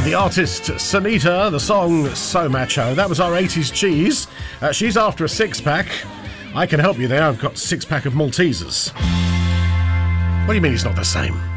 The artist Sanita, the song So Macho. That was our 80s cheese. She's after a six-pack. I can help you there. I've got a six-pack of Maltesers. What do you mean it's not the same?